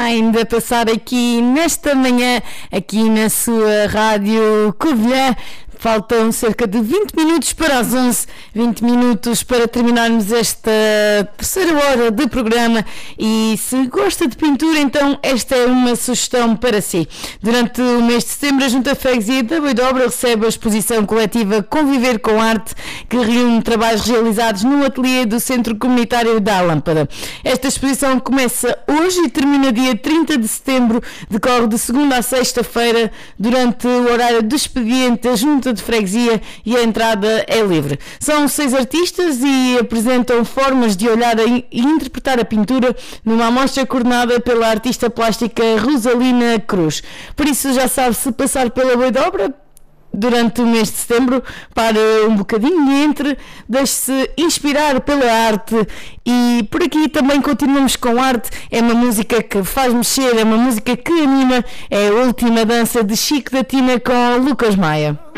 Mind a passar aqui nesta manhã, aqui na sua rádio Covilhã. Faltam cerca de 20 minutos para as 11, 20 minutos para terminarmos esta terceira hora de programa, e se gosta de pintura, então esta é uma sugestão para si. Durante o mês de setembro, a Junta de Freguesia da Boidobra recebe a exposição coletiva Conviver com Arte, que reúne trabalhos realizados no ateliê do Centro Comunitário da Lâmpada. Esta exposição começa hoje e termina dia 30 de setembro, decorre de segunda a sexta-feira, durante o horário de expediente da Junta de Freguesia, e a entrada é livre. São 6 artistas e apresentam formas de olhar e interpretar a pintura numa amostra coordenada pela artista plástica Rosalina Cruz. Por isso já sabe, se passar pela Boidobra durante o mês de setembro, para um bocadinho e entre, deixe-se inspirar pela arte. E por aqui também continuamos com arte. É uma música que faz mexer, é uma música que anima. É a Última Dança de Chico da Tina com Lucas Maia.